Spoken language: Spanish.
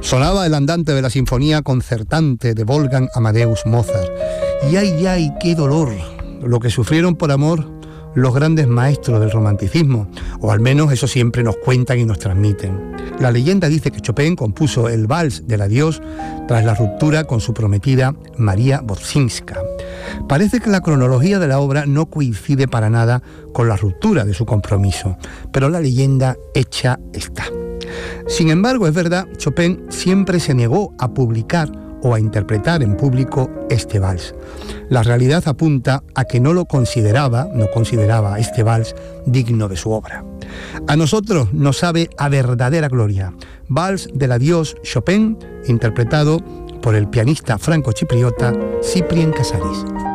Sonaba el andante de la sinfonía concertante de Wolfgang Amadeus Mozart. Y ay, qué dolor lo que sufrieron por amor los grandes maestros del romanticismo, o al menos eso siempre nos cuentan y nos transmiten. La leyenda dice que Chopin compuso el vals del adiós tras la ruptura con su prometida María Borzynska. Parece que la cronología de la obra no coincide para nada con la ruptura de su compromiso, pero la leyenda hecha está. Sin embargo, es verdad, Chopin siempre se negó a publicar o a interpretar en público este vals. La realidad apunta a que no consideraba este vals digno de su obra. A nosotros nos sabe a verdadera gloria. Vals del adiós Chopin, interpretado por el pianista franco-chipriota Cyprien Casalis.